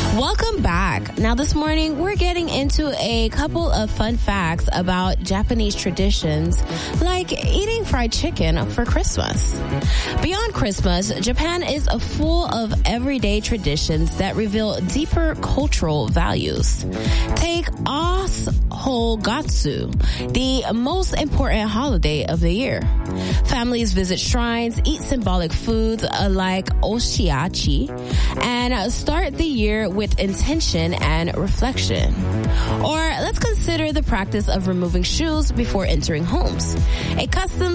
Welcome back. Now this morning, we're getting into a couple of fun facts about Japanese traditions, like eating fried chicken for Christmas. Beyond Christmas, Japan is full of everyday traditions that reveal deeper cultural values. Take Ahogatsu, the most important holiday of the year. Families visit shrines, eat symbolic foods like oshiachi, and start the year with intention and reflection. Or let's consider the practice of removing shoes before entering homes. A custom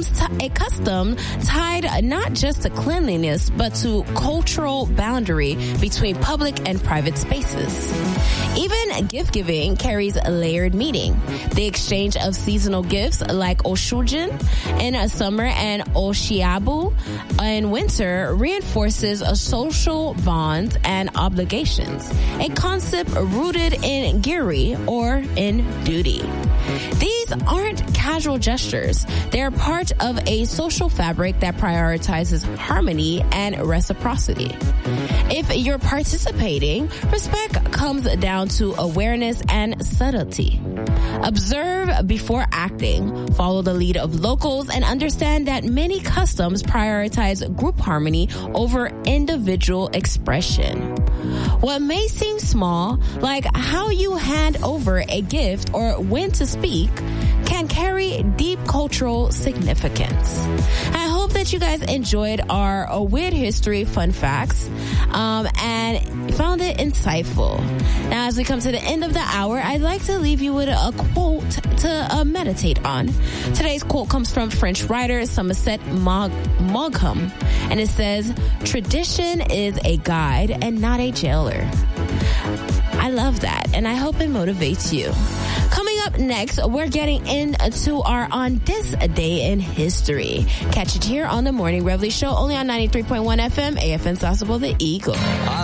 tied not just to cleanliness, but to cultural boundary between public and private spaces. Even gift giving carries a layered meaning. The exchange of seasonal gifts like oshujin in summer and oshiabu in winter reinforces a social bonds and obligations, a concept rooted in giri or in duty. These aren't casual gestures. They're part of a social fabric that prioritizes harmony and reciprocity. If you're participating, respect comes down to awareness and subtlety. Observe before acting, follow the lead of locals, and understand that many customs prioritize group harmony over individual expression. What may seem small, like how you hand over a gift or when to speak, can carry deep cultural significance. I hope that you guys enjoyed our weird history fun facts and found it insightful. Now, as we come to the end of the hour, I'd like to leave you with a quote to meditate on. Today's quote comes from French writer Somerset Maugham, and it says, "Tradition is a guide and not a jailer." I love that, and I hope it motivates you. Coming up next, we're getting into our On This Day in History. Catch it here on the Morning Reveille Show, only on 93.1 FM, AFN Sasebo, The Eagle.